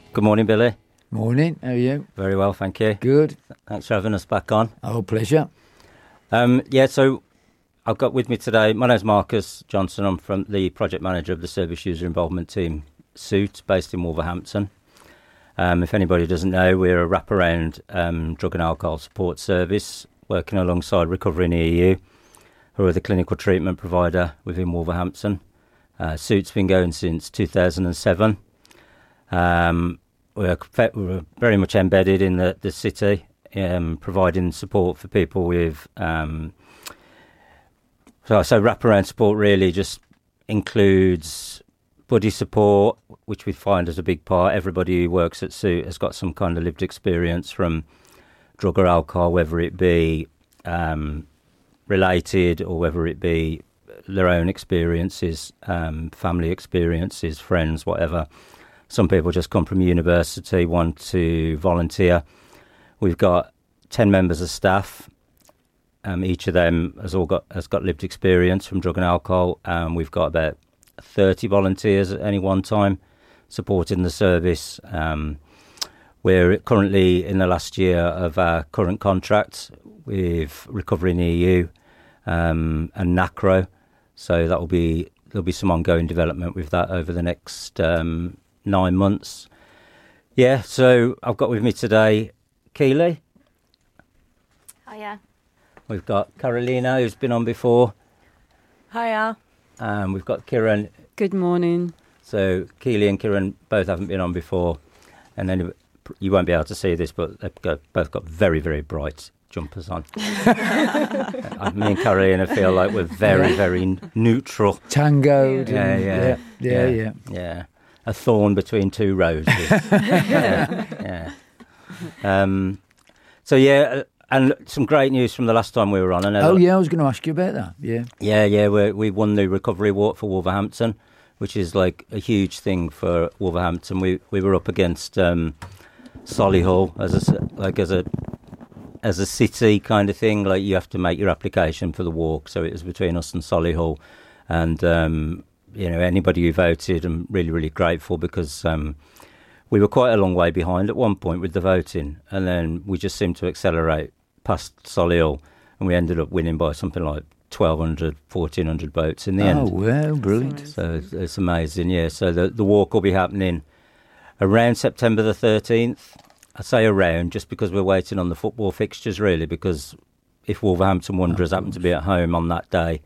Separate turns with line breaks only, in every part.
Good morning, Billy.
Morning, how are you?
Very well, thank you.
Good.
Thanks for having us back on.
Oh, pleasure.
So I've got with me today, my name's Marcus Johnson. I'm from the project manager of the Service User Involvement Team, SUIT, based in Wolverhampton. If anybody doesn't know, we're a wraparound drug and alcohol support service working alongside Recovery in EU, who are the clinical treatment provider within Wolverhampton. SUIT's been going since 2007. We're very much embedded in the city, providing support for people with... So wraparound support really just includes buddy support, which we find is a big part. Everybody who works at SUIT has got some kind of lived experience from drug or alcohol, whether it be related or whether it be their own experiences, family experiences, friends, whatever. Some people just come from university, want to volunteer. We've got 10 members of staff. Each of them has got lived experience from drug and alcohol. We've got about 30 volunteers at any one time supporting the service. We're currently in the last year of our current contract with Recovery in EU and NACRO. So there'll be some ongoing development with that over the next 9 months. Yeah, so I've got with me today Keely.
Hiya.
We've got Carolina, who's been on before.
Hiya.
We've got Kieran.
Good morning.
So Keely and Kieran both haven't been on before. And then you won't be able to see this, but they've both got very, very bright jumpers on. Me and Carolina feel like we're very, very neutral.
Tangoed.
Yeah. A thorn between two roses. yeah. And some great news from the last time we were on.
I was going to ask you about that. Yeah.
We won the Recovery Walk for Wolverhampton, which is like a huge thing for Wolverhampton. We were up against Solihull as a city kind of thing. Like you have to make your application for the walk, so it was between us and Solihull, and anybody who voted, I'm really, really grateful because. We were quite a long way behind at one point with the voting, and then we just seemed to accelerate past Solihull, and we ended up winning by something like 1,200, 1,400 votes in the end.
Oh, well, brilliant.
So it's amazing, yeah. So the walk will be happening around September the 13th. I say around just because we're waiting on the football fixtures, really, because if Wolverhampton Wanderers happen to be at home on that day,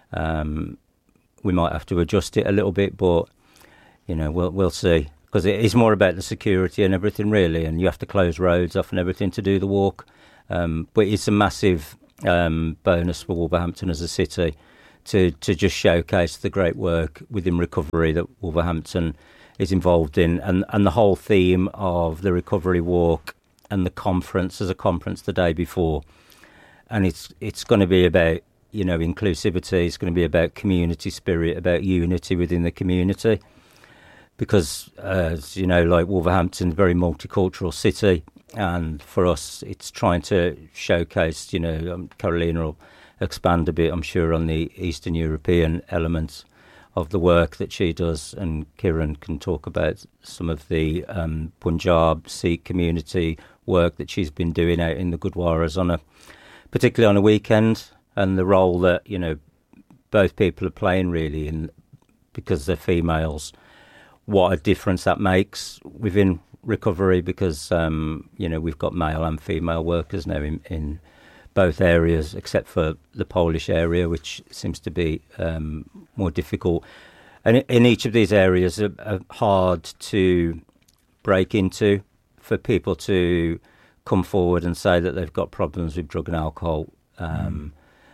we might have to adjust it a little bit, but, we'll see. Because it is more about the security and everything, really, and you have to close roads off and everything to do the walk. But it's a massive bonus for Wolverhampton as a city to just showcase the great work within recovery that Wolverhampton is involved in, and the whole theme of the Recovery Walk and the conference as a conference the day before. And it's going to be about inclusivity. It's going to be about community spirit, about unity within the community. Because, as you know, like Wolverhampton's a very multicultural city, and for us, it's trying to showcase, Carolina will expand a bit, I'm sure, on the Eastern European elements of the work that she does, and Kieran can talk about some of the Punjab Sikh community work that she's been doing out in the Gurdwaras particularly on a weekend, and the role that, both people are playing, really, because they're females. What a difference that makes within recovery, because we've got male and female workers now in both areas, except for the Polish area, which seems to be more difficult. And in each of these areas are hard to break into, for people to come forward and say that they've got problems with drug and alcohol. And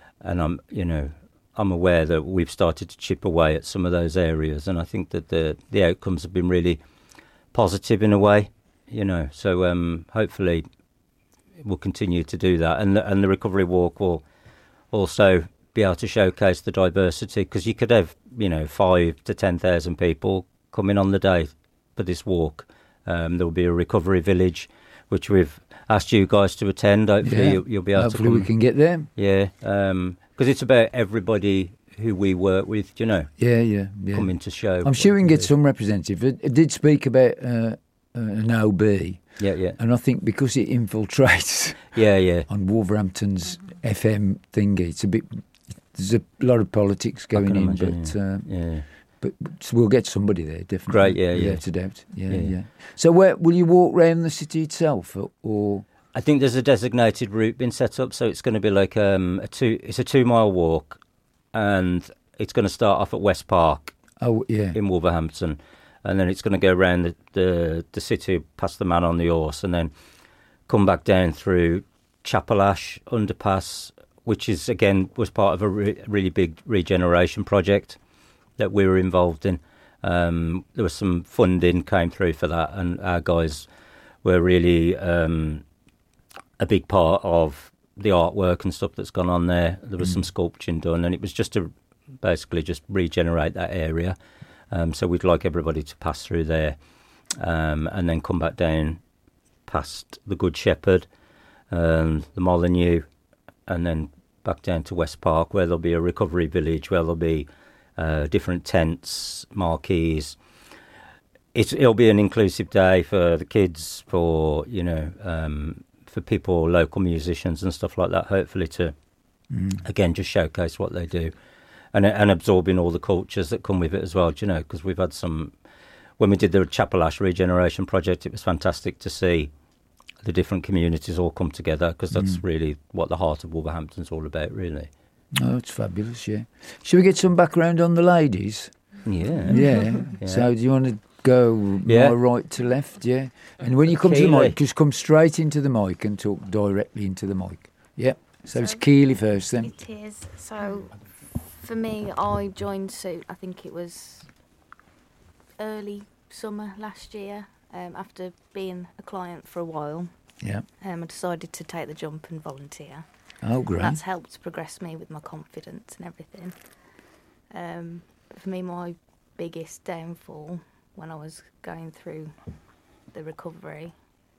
I'm aware that we've started to chip away at some of those areas, and I think that the outcomes have been really positive in a way, So hopefully we'll continue to do that, and the Recovery Walk will also be able to showcase the diversity, because you could have 5,000 to 10,000 people coming on the day for this walk. There will be a recovery village, which we've asked you guys to attend. Hopefully you'll be able
Hopefully
to.
We can get there.
Yeah. Because it's about everybody who we work with,
Yeah.
coming to show.
I'm sure we can get some representative. It did speak about an OB.
Yeah.
And I think because it infiltrates on Wolverhampton's FM thingy, it's a bit. There's a lot of politics going in, but we'll get somebody there, definitely.
Great,
without a doubt. Yeah. So where will you walk around the city itself, or?
I think there's a designated route been set up, so it's going to be like it's a 2-mile walk, and it's going to start off at West Park. In Wolverhampton, and then it's going to go around the city past the Man on the Horse, and then come back down through Chapel Ash underpass, which was part of a really big regeneration project that we were involved in. There was some funding came through for that, and our guys were really a big part of the artwork and stuff that's gone on there. There was some sculpting done, and it was just to basically just regenerate that area. So we'd like everybody to pass through there, and then come back down past the Good Shepherd, the Molyneux, and then back down to West Park, where there'll be a recovery village, where there'll be different tents, marquees. It'll be an inclusive day for the kids, for for people, local musicians and stuff like that, hopefully to, again, just showcase what they do. And absorbing all the cultures that come with it as well, because we've had some... When we did the Chapel Ash Regeneration Project, it was fantastic to see the different communities all come together, because that's really what the heart of Wolverhampton's all about, really.
Oh, it's fabulous, yeah. Should we get some background on the ladies?
Yeah.
So do you want to go more right to left, yeah? And when you come to the mic, just come straight into the mic and talk directly into the mic. Yeah. So it's Keely first then.
It is. So... For me, I joined Suit, I think it was early summer last year, after being a client for a while.
Yeah.
I decided to take the jump and volunteer.
Oh, great.
That's helped progress me with my confidence and everything. But for me, my biggest downfall when I was going through the recovery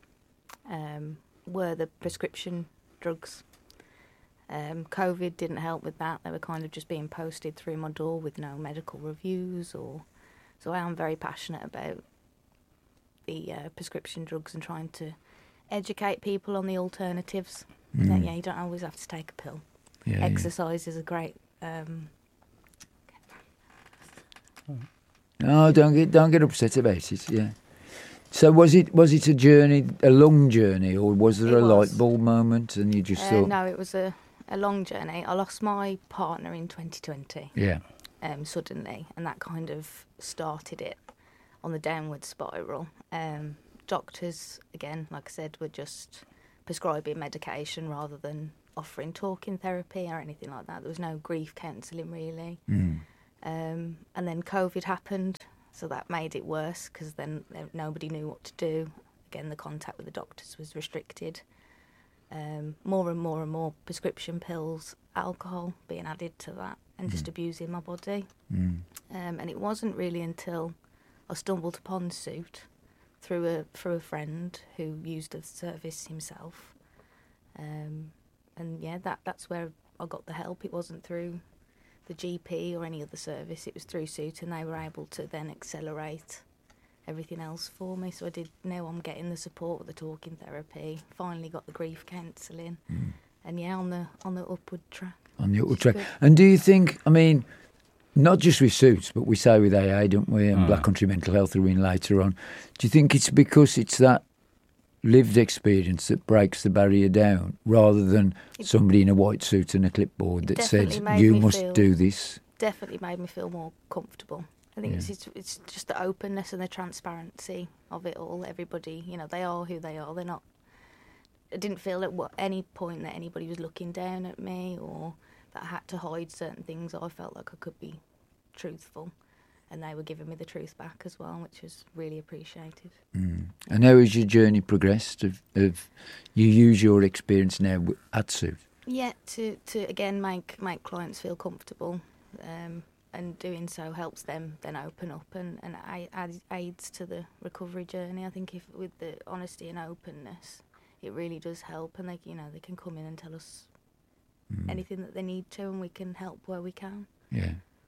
were the prescription drugs. COVID didn't help with that. They were kind of just being posted through my door with no medical reviews. So I am very passionate about the prescription drugs and trying to educate people on the alternatives. That, you don't always have to take a pill. Exercise is a great...
No, don't get upset about it. Yeah. So was it a journey, a long journey, or was there a light bulb moment and you just thought?
No, it was a long journey. I lost my partner in 2020.
Yeah.
Suddenly, and that kind of started it on the downward spiral. Doctors, again, like I said, were just prescribing medication rather than offering talking therapy or anything like that. There was no grief counselling really. And then COVID happened, so that made it worse because then nobody knew what to do. Again, the contact with the doctors was restricted. More and more prescription pills, alcohol being added to that, and just abusing my body. And it wasn't really until I stumbled upon Suit through a friend who used the service himself. That's where I got the help. It wasn't through the GP or any other service. It was through Suit, and they were able to then accelerate everything else for me. So now I'm getting the support with the talking therapy, finally got the grief counselling, and on the upward track.
On the upward track. And do you think, I mean, not just with Suits, but we say with AA, don't we, and Black Country Mental Health are in later on, do you think it's because it's that lived experience that breaks the barrier down, rather than somebody in a white suit and a clipboard that said, you must do this? Definitely
made me feel more comfortable. I think it's just the openness and the transparency of it all. Everybody, they are who they are. They're not. I didn't feel at any point that anybody was looking down at me or that I had to hide certain things. I felt like I could be truthful, and they were giving me the truth back as well, which was really appreciated.
And how has your journey progressed? Of you use your experience now at Suit? Yeah,
to again make clients feel comfortable. And doing so helps them then open up and aids to the recovery journey. I think if with the honesty and openness, it really does help, and they can come in and tell us anything that they need to, and we can help where we can.
Yeah.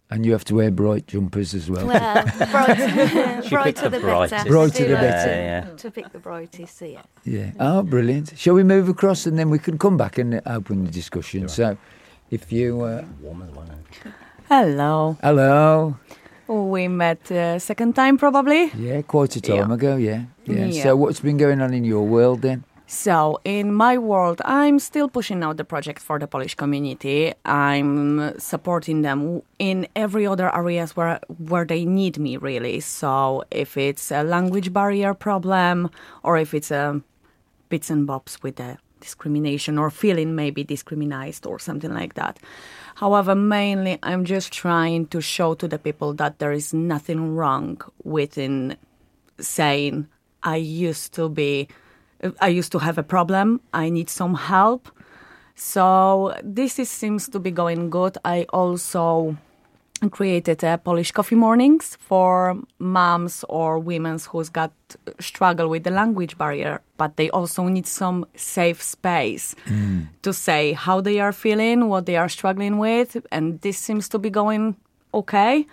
And you have to wear bright jumpers as well.
Well, brighter the
brightest.
better.
Brighter the
Do like
better.
To pick the brightest, so yeah.
Yeah. Oh, brilliant. Shall we move across and then we can come back and open the discussion? So, if you...
Warm as well.
Hello.
hello.
We met second time probably.
Yeah, quite a time ago, yeah.
Yeah.
So, what's been going on in your world then?
So in my world, I'm still pushing out the project for the Polish community. I'm supporting them in every other areas where they need me really. So if it's a language barrier problem or if it's bits and bobs with the discrimination or feeling maybe discriminated or something like that. However, mainly I'm just trying to show to the people that there is nothing wrong within saying I used to have a problem, I need some help. So seems to be going good. I also created Polish coffee mornings for moms or women who's got struggle with the language barrier, but they also need some safe space to say how they are feeling, what they are struggling with, and this seems to be going okay.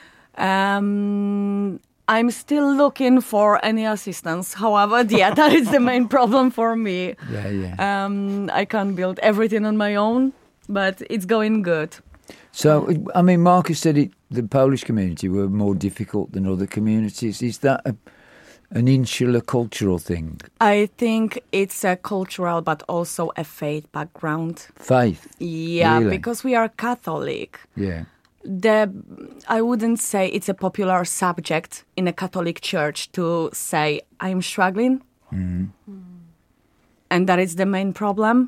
I'm still looking for any assistance. However, that is the main problem for me.
Yeah.
I can't build everything on my own, but it's going good.
So, I mean, Marcus said the Polish community were more difficult than other communities. Is that an insular cultural thing?
I think it's a cultural, but also a faith background.
Faith?
Yeah,
Really?
because we are Catholic.
Yeah.
I wouldn't say it's a popular subject in a Catholic church to say, I'm struggling. And that is the main problem.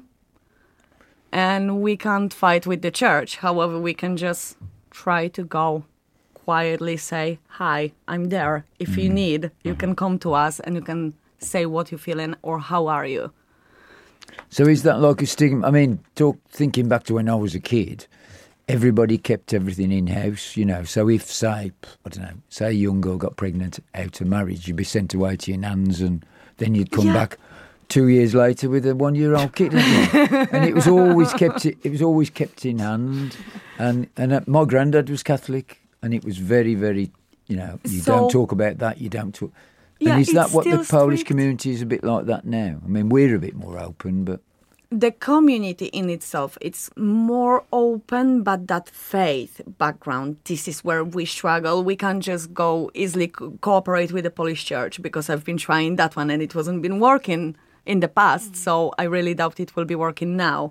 And we can't fight with the church. However, we can just try to go quietly, say, hi, I'm there. If you need, you can come to us and you can say what you're feeling or how are you.
So is that like a stigma? I mean, thinking back to when I was a kid, everybody kept everything in-house, you know. So if, say, I don't know, say a young girl got pregnant out of marriage, you'd be sent away to your nan's and then you'd come back 2 years later with a 1-year-old kid, and it was always kept in hand. And my granddad was Catholic, and it was very, very, you know, you don't talk about that, you don't talk.
Yeah,
and is that
it's
what the
still
Polish
strict.
community is a bit like that now? I mean, we're a bit more open, but
The community in itself, it's more open, but that faith background, this is where we struggle. We can't just go easily cooperate with the Polish church because I've been trying that one and it wasn't been working in the past. So I really doubt it will be working now.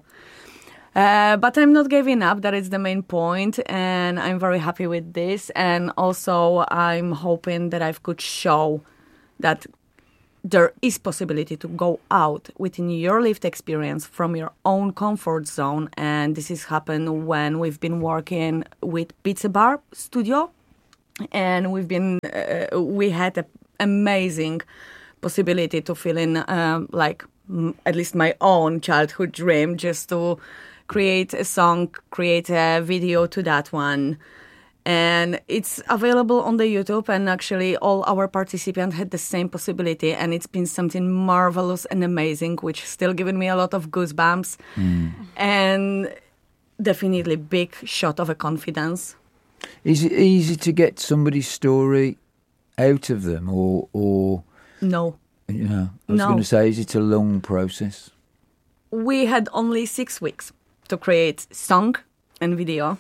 But I'm not giving up. That is the main point, and I'm very happy with this. And also, I'm hoping that I could show that there is possibility to go out within your lived experience from your own comfort zone. And this has happened when we've been working with Pizza Bar Studio, and we had an amazing possibility to fill in at least my own childhood dream, just to create a song, create a video to that one. And it's available on the YouTube, and actually all our participants had the same possibility, and it's been something marvelous and amazing, which still giving me a lot of goosebumps. And definitely big shot of a confidence.
is it easy to get somebody's story out of them, or
No.
you know, I was
No.
going to say, is it a long process?
We had only 6 weeks to create song and video.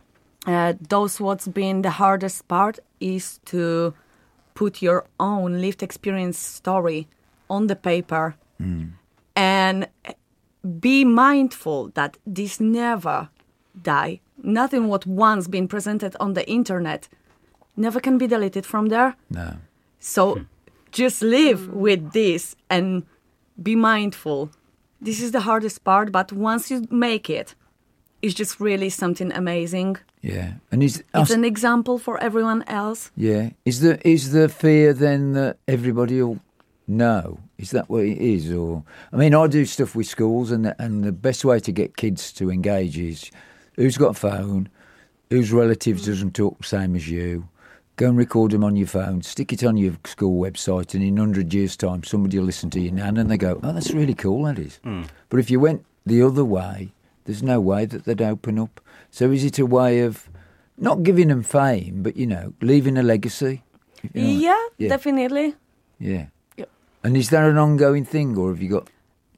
What's been the hardest part is to put your own lived experience story on the paper and be mindful that this never die. Nothing what once been presented on the internet never can be deleted from there.
No.
So just live with this and be mindful. This is the hardest part, but once you make it, it's just really something amazing.
Yeah, and
It's an example for everyone else.
yeah, is the fear then that everybody will know? Is that what it is? Or I mean, I do stuff with schools, and the best way to get kids to engage is who's got a phone, whose relatives doesn't talk the same as you. Go and record them on your phone, stick it on your school website, and in 100 years' time, somebody will listen to your nan and they go, "Oh, that's really cool, that is." But if you went the other way, there's no way that they'd open up. So is it a way of not giving them fame, but, leaving a legacy.
Yeah, definitely.
Yeah.
Yep.
And is that an ongoing thing, or have you got...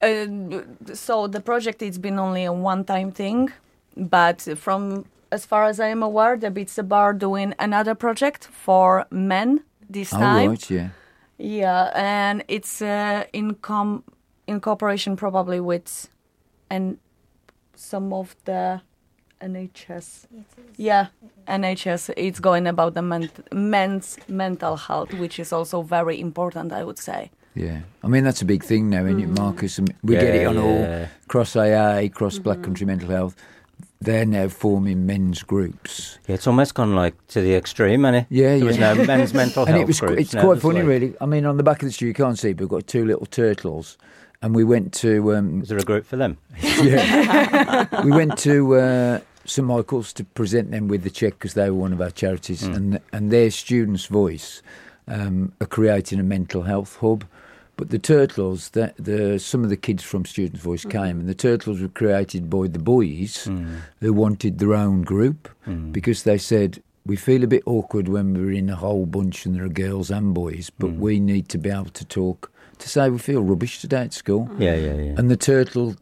So the project, it's been only a one-time thing, but from as far as I am aware, the Beats the Bar doing another project for men this time.
Oh, right, yeah.
Yeah, and it's in cooperation probably with some of the NHS. Yeah, NHS. It's going about the men's mental health, which is also very important, I would say.
Yeah, I mean, that's a big thing now, isn't it, Marcus? We get it on all, cross AA, cross Black Country Mental Health. They're now forming men's groups.
Yeah, it's almost gone like to the extreme, isn't it?
Yeah,
there was no men's mental health groups.
It's quite funny, really. I mean, on the back of the studio, you can't see, but we've got two little turtles. And we went to...
Is there a group for them?
Yeah. We went to St Michael's to present them with the cheque because they were one of our charities. And their Students' Voice are creating a mental health hub. But the Turtles, some of the kids from Students' Voice came, and the Turtles were created by the boys who wanted their own group because they said, we feel a bit awkward when we're in a whole bunch and there are girls and boys, but we need to be able to talk, to say we feel rubbish today at school.
Yeah.
And the turtle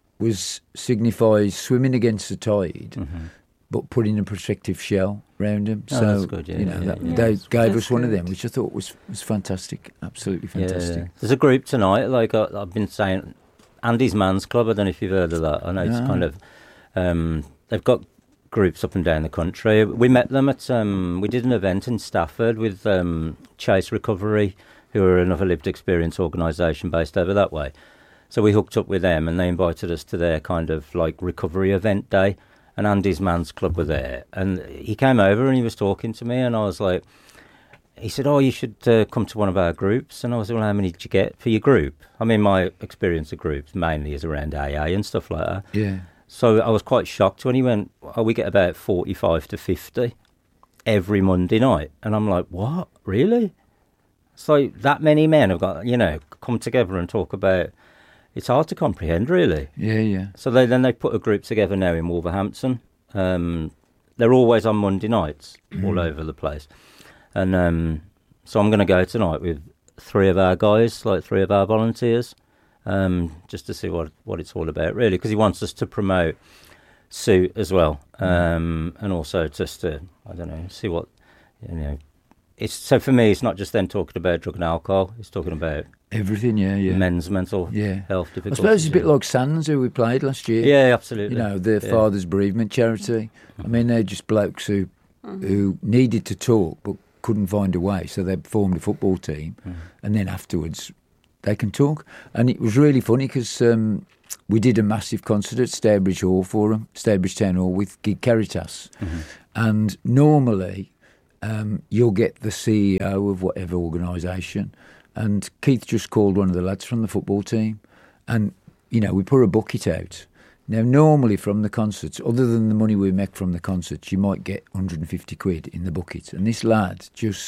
signifies swimming against the tide, but putting a protective shell around them.
Oh,
so
that's good,
they gave us one of them, which I thought was fantastic, absolutely fantastic.
Yeah. There's a group tonight, like I've been saying, Andy's Man's Club. I don't know if you've heard of that. I know it's kind of they've got groups up and down the country. We met them at we did an event in Stafford with Chase Recovery, who are another lived experience organisation based over that way. So we hooked up with them, and they invited us to their kind of like recovery event day. And Andy's Man's Club were there, and he came over and he was talking to me, and I was like, he said, "Oh, you should come to one of our groups." And I was like, "Well, how many did you get for your group?" I mean, my experience of groups mainly is around AA and stuff like that.
Yeah.
So I was quite shocked when he went, "Oh, we get about 45 to 50 every Monday night." And I'm like, "What? Really?" So that many men have got, come together and talk about. It's hard to comprehend, really.
Yeah.
So they put a group together now in Wolverhampton. They're always on Monday nights, all over the place. And so I'm going to go tonight with three of our guys, like three of our volunteers, just to see what it's all about, really, because he wants us to promote Suit as well, and also just to, see what, So for me, it's not just then talking about drug and alcohol, it's talking about
everything, yeah.
Men's mental health difficulties.
I suppose it's a bit like Sands, who we played last year.
Yeah, absolutely.
The Father's Bereavement Charity. I mean, they're just blokes who needed to talk but couldn't find a way, so they formed a football team, and then afterwards they can talk. And it was really funny because we did a massive concert at Stourbridge Hall for them, Stourbridge Town Hall, with Gig Caritas. And normally you'll get the CEO of whatever organisation. And Keith just called one of the lads from the football team, and, we put a bucket out. Now, normally from the concerts, other than the money we make from the concerts, you might get 150 quid in the bucket. And this lad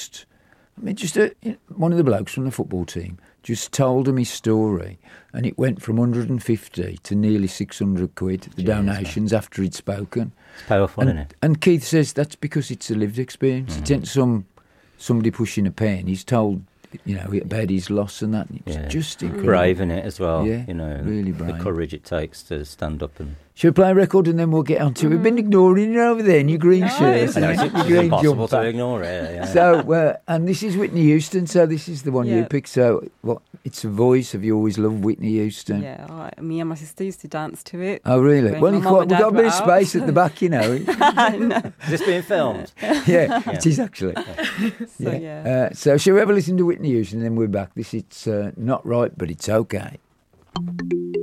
one of the blokes from the football team just told him his story, and it went from 150 to nearly 600 quid, the donations, after he'd spoken.
It's powerful, isn't it?
And Keith says that's because it's a lived experience. It's not somebody pushing a pen. He's told... about his loss and that. It's just incredible.
Brave in it as well.
Yeah, really brave.
The courage it takes to stand up and...
Shall we play a record and then we'll get on to it? We've been ignoring you over there in your green shirt.
It's impossible to ignore it. Yeah.
So, and this is Whitney Houston, so this is the one you picked. So, it's a voice. Have you always loved Whitney Houston?
Yeah, me and my sister used to dance to it.
Oh, really? Well, we've got a bit of space at the back,
No.
Is this being filmed?
Yeah, it is actually. So, shall we have a listen to Whitney Houston and then we're back? This is not right, but it's okay.